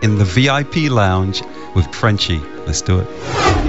in the VIP lounge with Frenchie. Let's do it.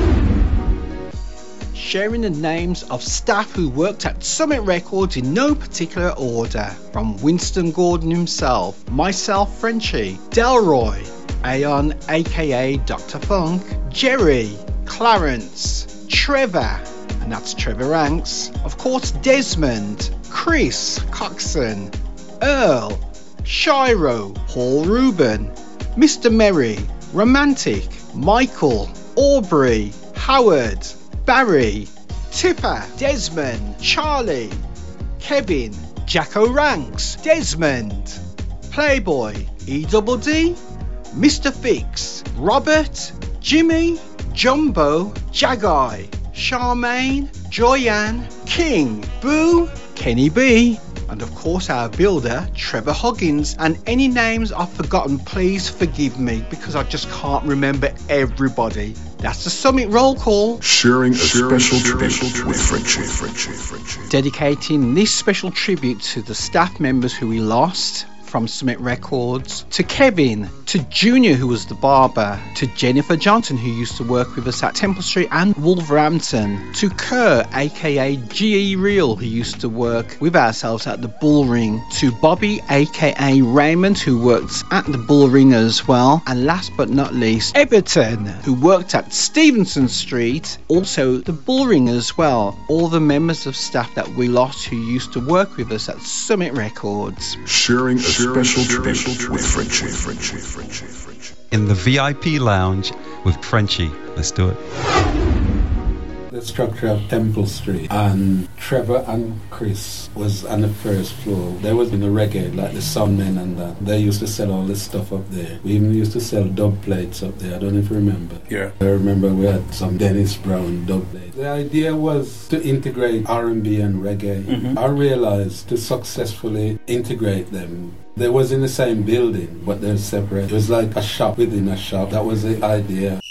Sharing the names of staff who worked at Summit Records in no particular order. From Winston Gordon himself, myself Frenchie, Delroy, Aeon aka Dr. Funk, Jerry, Clarence, Trevor, and that's Trevor Ranks, of course Desmond, Chris Coxon, Earl, Shiro, Paul Rubin, Mr. Merry, Romantic, Michael, Aubrey, Howard, Barry, Tipper, Desmond, Charlie, Kevin, Jacko Ranks, Desmond, Playboy, E-double-D, Mr. Fix, Robert, Jimmy, Jumbo, Jagai, Charmaine, Joyanne, King, Boo, Kenny B, and of course our builder, Trevor Huggins. And any names I've forgotten, please forgive me because I just can't remember everybody. That's the Summit Roll Call. Sharing a special tribute with Frenchie. Dedicating this special tribute to the staff members who we lost from Summit Records, to Kevin, to Junior who was the barber, to Jennifer Johnson who used to work with us at Temple Street and Wolverhampton, to Kerr aka GE Real who used to work with ourselves at the Bull Ring, to Bobby aka Raymond who worked at the Bull Ring as well, and last but not least Everton who worked at Stevenson Street, also the Bull Ring as well. All the members of staff that we lost who used to work with us at Summit Records. Sharing a special tribute with Frenchie. In the VIP lounge with Frenchie. Let's do it. The structure of Temple Street, and Trevor and Chris was on the first floor. They was in the reggae, like the Soundmen and that. They used to sell all this stuff up there. We even used to sell dub plates up there. I don't know if you remember. Yeah. I remember we had some Dennis Brown dub plates. The idea was to integrate R&B and reggae. Mm-hmm. I realized to successfully integrate them, they was in the same building, but they're separate. It was like a shop within a shop. That was the idea.